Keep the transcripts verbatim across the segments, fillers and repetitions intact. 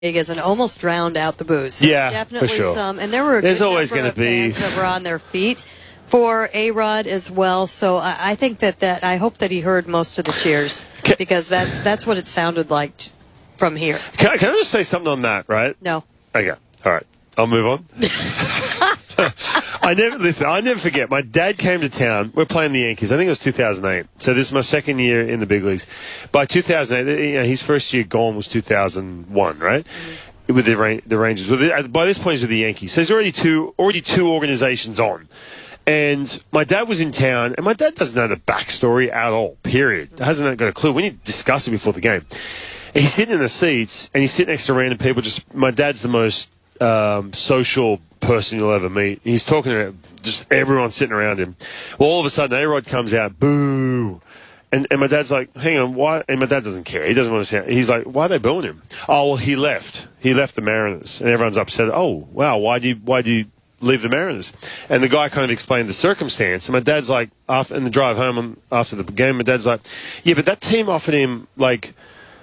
Vegas and almost drowned out the booze. So yeah, definitely for sure. some, and there were a There's good always number going to of be fans that were on their feet for A-Rod as well. So I, I think that, that I hope that he heard most of the cheers can, because that's that's what it sounded like t- from here. Can, can I just say something on that? Right? No. Okay. All right. I'll move on. I never listen. I never forget. My dad came to town. We're playing the Yankees. I think it was two thousand eight. So this is my second year in the big leagues. By two thousand eight, you know, his first year gone was two thousand one, right? Mm-hmm. With the the Rangers. With the, by this point, he's with the Yankees. So there's already two already two organizations on. And my dad was in town, and my dad doesn't know the backstory at all. Period. Hasn't got a clue. We need to discuss it before the game. And he's sitting in the seats, and he's sitting next to random people. Just my dad's the most um, social person you'll ever meet. He's talking to just everyone sitting around him. Well, all of a sudden, A-Rod comes out, boo. And and my dad's like, hang on, why? And my dad doesn't care. He doesn't want to say it. He's like, why are they booing him? Oh, well, he left. He left the Mariners. And everyone's upset. Oh, wow, why do you, why do you leave the Mariners? And the guy kind of explained the circumstance. And my dad's like, after, in the drive home after the game, my dad's like, yeah, but that team offered him, like,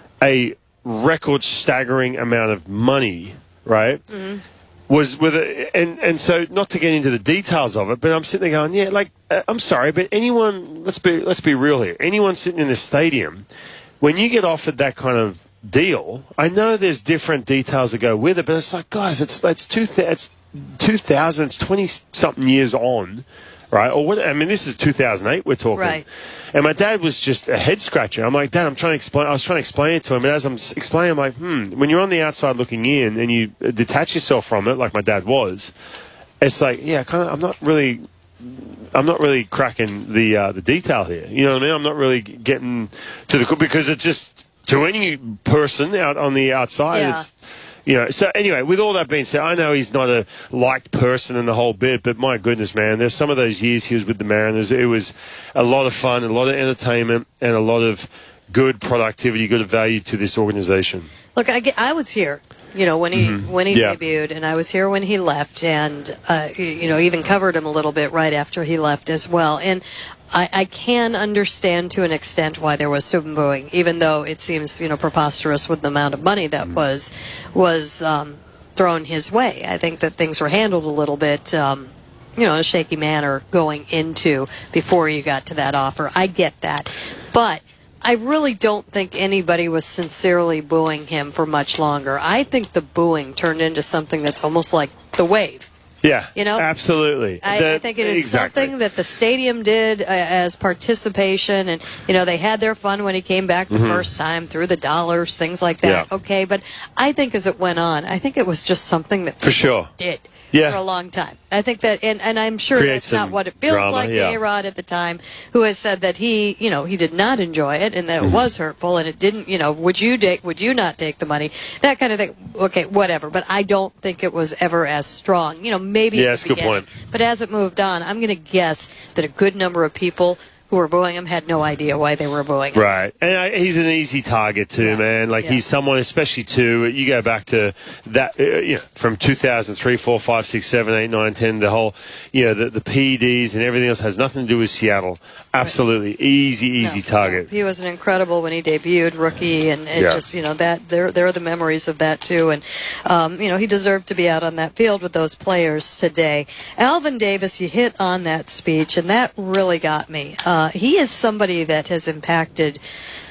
a record staggering amount of money, right? Mm-hmm. Was with it, and and so not to get into the details of it, but I'm sitting there going, yeah, like uh, I'm sorry, but anyone, let's be let's be real here. Anyone sitting in the stadium, when you get offered that kind of deal, I know there's different details that go with it, but it's like, guys, it's it's two it's two thousand, it's twenty something years on, right? Or what? I mean, this is two thousand eight. We're talking, right? And my dad was just a head scratcher. I'm like, Dad, I'm trying to explain. I was trying to explain it to him, and as I'm explaining, I'm like, hmm. When you're on the outside looking in and you detach yourself from it, like my dad was, it's like, yeah, kind of. I'm not really, I'm not really cracking the uh, the detail here. You know what I mean? I'm not really getting to the because it's just to any person out on the outside. Yeah. It's, you know, so anyway, with all that being said, I know he's not a liked person in the whole bit, but my goodness, man, there's some of those years he was with the Mariners. It was a lot of fun, a lot of entertainment, and a lot of good productivity, good value to this organization. Look, I, I was here, you know, when he Mm-hmm. when he Yeah. debuted, and I was here when he left, and uh, you know, even covered him a little bit right after he left as well. And I, I can understand to an extent why there was some booing, even though it seems, you know, preposterous with the amount of money that mm-hmm. was was um, thrown his way. I think that things were handled a little bit, um, you know, in a shaky manner going into before you got to that offer. I get that, but I really don't think anybody was sincerely booing him for much longer. I think the booing turned into something that's almost like the wave. Yeah, you know, absolutely. I, the, I think it is exactly. something that the stadium did uh, as participation, and you know they had their fun when he came back the mm-hmm. first time, threw the dollars, things like that. Yeah. Okay, but I think as it went on, I think it was just something that for sure did. Yeah. For a long time. I think that, and, and I'm sure Create that's not what it feels drama, like yeah. to A-Rod at the time, who has said that he, you know, he did not enjoy it and that mm-hmm. it was hurtful and it didn't, you know, would you take, would you not take the money? That kind of thing. Okay, whatever. But I don't think it was ever as strong. You know, maybe. Yeah, that's a good point. But as it moved on, I'm going to guess that a good number of people who were booing him had no idea why they were booing him. Right. And I, he's an easy target too, yeah. man. Like yeah. he's someone, especially too, you go back to that, uh, you know, from two thousand three, four, five, six, seven, eight, nine, ten, the whole, you know, the, the P E Ds and everything else has nothing to do with Seattle. Absolutely. Right. Easy, easy no, target. No. He was an incredible when he debuted, rookie, and, and yeah. just, you know, that there, there are the memories of that too. And, um, you know, he deserved to be out on that field with those players today. Alvin Davis, you hit on that speech, and that really got me. Uh, he is somebody Somebody that has impacted,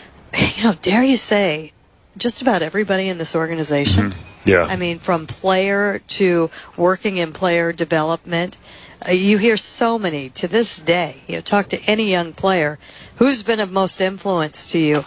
you know, dare you say, just about everybody in this organization. Mm-hmm. Yeah. I mean, from player to working in player development. Uh, you hear so many to this day. You know, talk to any young player who's been of most influence to you.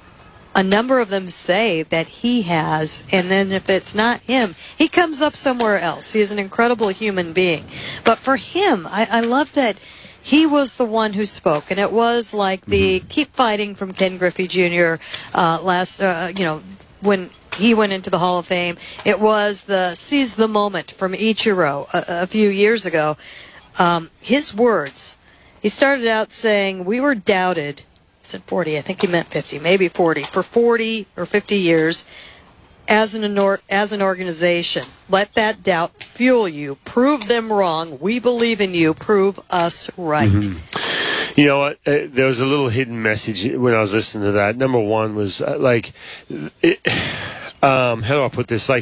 A number of them say that he has, and then if it's not him, he comes up somewhere else. He is an incredible human being. But for him, I, I love that he was the one who spoke, and it was like the mm-hmm. keep fighting from Ken Griffey Junior Uh, last, uh, you know, when he went into the Hall of Fame. It was the seize the moment from Ichiro a, a few years ago. Um, his words, he started out saying, we were doubted, he said forty, I think he meant fifty, maybe forty, for forty or fifty years. As an as an organization, let that doubt fuel you. Prove them wrong. We believe in you. Prove us right. Mm-hmm. You know what? Uh, there was a little hidden message when I was listening to that. Number one was uh, like, it, um, how do I put this? Like,